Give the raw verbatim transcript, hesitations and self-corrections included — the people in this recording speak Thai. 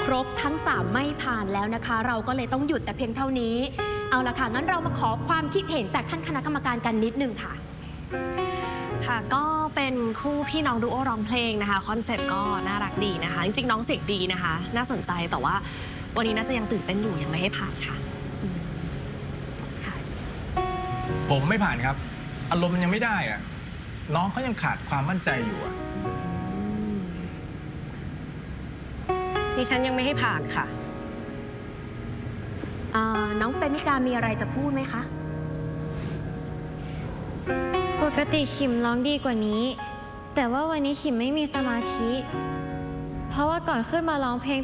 รบทั้งสามไม่ผ่านแล้วนะคะเราก็เลยต้องหยุดแต่เพียงเท่านี้เอาละค่ะงั้นเรามาขอความคิดเห็นจากท่านคณะกรรมการกันนิดนึงค่ะค่ะก็เป็นคู่พี่น้องดูโอร้องเพลงนะคะคอนเซ็ปต์ก็น่ารักดีนะคะจริงๆน้องเสียงดีนะคะน่าสนใจแต่ว่าวันนี้น่าจะยังตื่นเต้นอยู่ยังไม่ให้ผ่านค่ะผมไม่ผ่านครับอารมณ์มันยังไม่ได้อะน้องเขายังขาดความมั่นใจอยู่อะดิฉันยังไม่ให้ผ่านค่ะน้องเปมิกามีอะไรจะพูดไหมคะปกติขิมร้องดีกว่านี้แต่ว่าวันนี้ขิมไม่มีสมาธิเพราะว่าก่อนขึ้นมาร้องเพลง